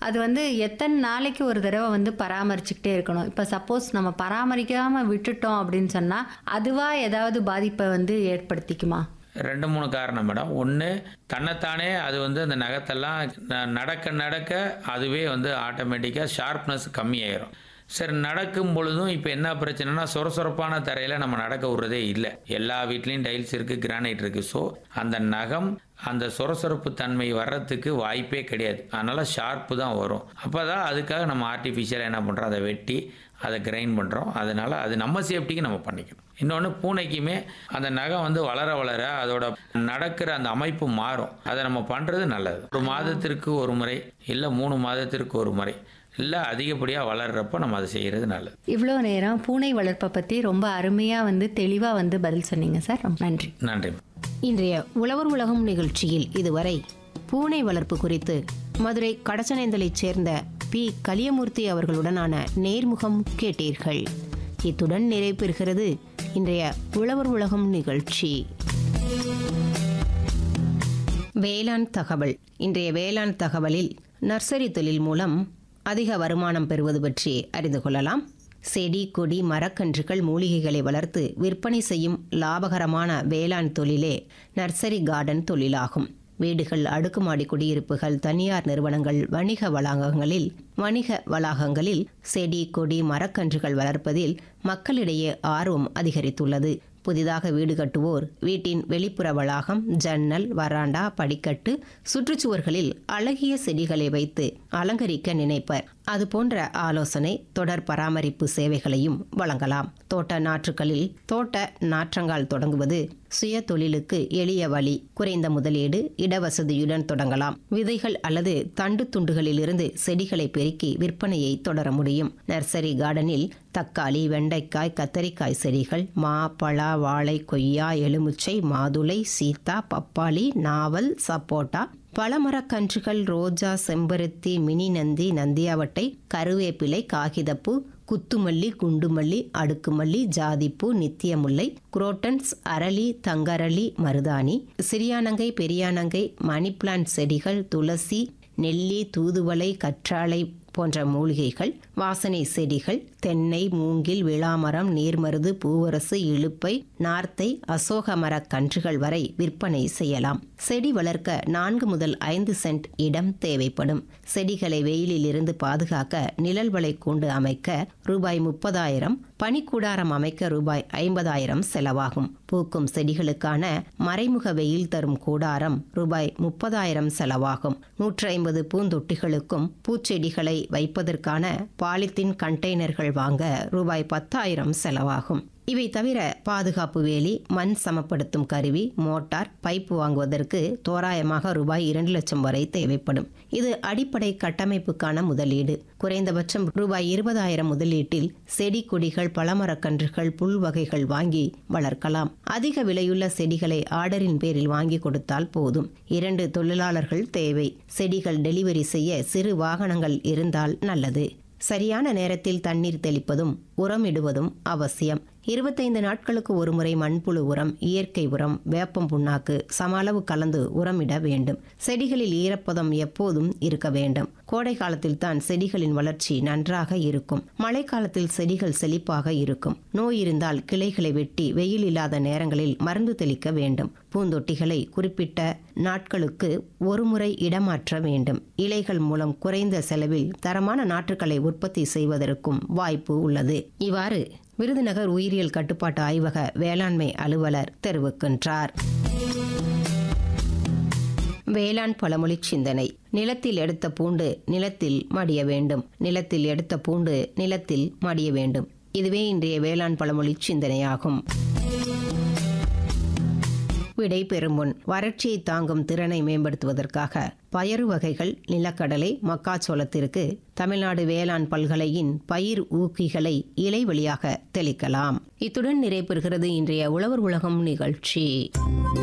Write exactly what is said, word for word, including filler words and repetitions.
அது வந்து எத்தனை நாளைக்கு ஒரு தடவை வந்து பராமரிச்சுக்கிட்டே இருக்கணும்? இப்ப சப்போஸ் நம்ம பராமரிக்காம விட்டுட்டோம் அப்படின்னு சொன்னா, அதுவா ஏதாவது பாதிப்பை வந்து ஏற்படுத்திக்குமா? ரெண்டு, மூணு காரணம் மேடம். ஒண்ணு தன்னைத்தானே அது வந்து அந்த நகத்தெல்லாம் ந நடக்க நடக்க அதுவே வந்து ஆட்டோமேட்டிக்கா ஷார்ப்னஸ் கம்மியாயிரும். சரி, நடக்கும் பொழுதும் இப்போ என்ன பிரச்சனைனா, சொரசொரப்பான தரையில நம்ம நடக்க விடுறதே இல்ல. எல்லா வீட்லயும் டைல்ஸ் இருக்கு, கிரானைட் இருக்கு. ஸோ அந்த நகம் அந்த சொரசொரப்பு தன்மை வர்றதுக்கு வாய்ப்பே கிடையாது. அதனால ஷார்ப்பு தான் வரும். அப்பதான் அதுக்காக நம்ம ஆர்டிஃபிஷியலாக என்ன பண்றோம், அதை வெட்டி அதை கிரைண்ட் பண்றோம். அதனால அது நம்ம சேஃப்டிக்கு நம்ம பண்ணிக்கணும். இன்னொன்று, பூனைக்குமே அந்த நகம் வந்து வளர வளர அதோட நடக்கிற அந்த அமைப்பு மாறும். அதை நம்ம பண்றது நல்லது. ஒரு மாதத்திற்கு ஒரு முறை இல்லை மூணு மாதத்திற்கு ஒரு முறை இல்லை அதிகப்படியாக வளர்றப்போ நம்ம அதை செய்கிறது நல்லது. இவ்வளோ நேரம் பூனை வளர்ப்பை பத்தி ரொம்ப அருமையா வந்து தெளிவா வந்து பதில் சொன்னீங்க சார். ரொம்ப நன்றி. நன்றி. இன்றைய உழவர் உலகம் நிகழ்ச்சியில் இதுவரை பூனை வளர்ப்பு குறித்து மதுரை கடச்சனேந்தலைச் சேர்ந்த பி கலியமூர்த்தி அவர்களுடனான நேர்முகம் கேட்டீர்கள். இத்துடன் நிறைவு பெறுகிறது இன்றைய உழவர் உலகம் நிகழ்ச்சி. வேளாண் தகவல். இன்றைய வேளாண் தகவலில் நர்சரி தொழில் மூலம் அதிக வருமானம் பெறுவது பற்றி அறிந்து கொள்ளலாம். செடி, கொடி, மரக்கன்றுகள், மூலிகைகளை வளர்த்து விற்பனை செய்யும் லாபகரமான வேளாண் தொழிலே நர்சரி கார்டன் தொழிலாகும். வீடுகள், அடுக்குமாடி குடியிருப்புகள், தனியார் நிறுவனங்கள், வணிக வளாகங்களில் வணிக வளாகங்களில் செடி, கொடி, மரக்கன்றுகள் வளர்ப்பதில் மக்களிடையே ஆர்வம் அதிகரித்துள்ளது. புதிதாக வீடு கட்டுவோர் வீட்டின் வெளிப்புற வளாகம், ஜன்னல், வராண்டா, படிக்கட்டு, சுற்றுச்சுவர்களில் அழகிய செடிகளை வைத்து அலங்கரிக்க நினைப்பர். அதுபோன்ற ஆலோசனை, தொடர் பராமரிப்பு சேவைகளையும் வழங்கலாம். தோட்ட நாற்றுகளில் தோட்ட நாற்றங்கால் தொடங்குவது சுய தொழிலுக்கு எளிய வழி. குறைந்த முதலீடு, இடவசதியுடன் தொடங்கலாம். விதைகள் அல்லது தண்டு துண்டுகளிலிருந்து செடிகளை பெருக்கி விற்பனையை தொடர முடியும். நர்சரி கார்டனில் தக்காளி, வெண்டைக்காய், கத்தரிக்காய் செடிகள், மா, பலா, வாழை, கொய்யா, எலுமிச்சை, மாதுளை, சீத்தா, பப்பாளி, நாவல், சப்போட்டா, பழமரக்கன்றுகள், ரோஜா, செம்பருத்தி, மினி நந்தி, நந்தியாவட்டை, கருவேப்பிலை, காகிதப்பூ, குத்துமல்லி, குண்டுமல்லி, அடுக்குமல்லி, ஜாதிப்பூ, நித்தியமுல்லை, குரோட்டன்ஸ், அரளி, தங்கரளி, மருதாணி, சிறியானங்கை, பெரியானங்கை, மணி பிளான்ட் செடிகள், துளசி, நெல்லி, தூதுவளை, கற்றாழை போன்ற மூலிகைகள், வாசனை செடிகள், தென்னை, மூங்கில், விளாமரம், நீர்மருது, பூவரசு, இலுப்பை, நார்த்தை, அசோக மரக் கன்றுகள் வரை விற்பனை செய்யலாம். செடி வளர்க்க நான்கு முதல் ஐந்து சென்ட் இடம் தேவைப்படும். செடிகளை வெயிலில் இருந்து பாதுகாக்க நிழல் வலை கூண்டு அமைக்க ரூபாய் முப்பதாயிரம், பனிக்கூடாரம் அமைக்க ரூபாய் ஐம்பதாயிரம் செலவாகும். பூக்கும் செடிகளுக்கான மறைமுக வெயில் தரும் கூடாரம் ரூபாய் முப்பதாயிரம் செலவாகும். நூற்றி ஐம்பது பூந்தொட்டிகளுக்கும் பூச்செடிகளை வைப்பதற்கான பாலித்தீன் கண்டெய்னர்கள் வாங்க ரூபாய் பத்தாயிரம் செலவாகும். இவை தவிர பாதுகாப்பு வேலி, மண் சமப்படுத்தும் கருவி, மோட்டார், பைப்பு வாங்குவதற்கு தோராயமாக ரூபாய் இரண்டு லட்சம் வரை தேவைப்படும். இது அடிப்படை கட்டமைப்புக்கான முதலீடு. குறைந்தபட்சம் ரூபாய் இருபதாயிரம் முதலீட்டில் செடி, கொடிகள், பழமரக்கன்றுகள், புல் வகைகள் வாங்கி வளர்க்கலாம். அதிக விலையுள்ள செடிகளை ஆர்டரின் பேரில் வாங்கி கொடுத்தால் போதும். இரண்டு தொழிலாளர்கள் தேவை. செடிகள் டெலிவரி செய்ய சிறு வாகனங்கள் இருந்தால் நல்லது. சரியான நேரத்தில் தண்ணீர் தெளிப்பதும் உரமிடுவதும் அவசியம். இருபத்தைந்து நாட்களுக்கு ஒருமுறை மண்புழு உரம், இயற்கை உரம், வேப்பம் புண்ணாக்கு சம அளவு கலந்து உரமிட வேண்டும். செடிகளில் ஈரப்பதம் எப்போதும் இருக்க வேண்டும். கோடை காலத்தில் தான் செடிகளின் வளர்ச்சி நன்றாக இருக்கும். மழை காலத்தில் செடிகள் செழிப்பாக இருக்கும். நோய் இருந்தால் கிளைகளை வெட்டி வெயில் இல்லாத நேரங்களில் மருந்து தெளிக்க வேண்டும். பூந்தொட்டிகளை குறிப்பிட்ட நாட்களுக்கு ஒருமுறை இடமாற்ற வேண்டும். இலைகள் மூலம் குறைந்த செலவில் தரமான நாற்றுகளை உற்பத்தி செய்வதற்கும் வாய்ப்பு உள்ளது. இவ்வாறு விருதுநகர் உயிரியல் கட்டுப்பாட்டு ஆய்வக வேளாண்மை அலுவலர் தெரிவிக்கின்றார். வேளாண் பழமொழி சிந்தனை. நிலத்தில் எடுத்த பூண்டு நிலத்தில் மடிய வேண்டும், நிலத்தில் எடுத்த பூண்டு நிலத்தில் மடிய வேண்டும். இதுவே இன்றைய வேளாண் பழமொழி சிந்தனையாகும். விடை பெறும் முன் வறட்சியை தாங்கும் திறனை மேம்படுத்துவதற்காக பயறு வகைகள், நிலக்கடலை, மக்காச்சோளத்திற்கு தமிழ்நாடு வேளாண் பல்கலையின் பயிர் ஊக்கிகளை இலை வழியாக தெளிக்கலாம். இத்துடன் நிறைவு பெறுகிறது இன்றைய உழவர் உலகம் நிகழ்ச்சி.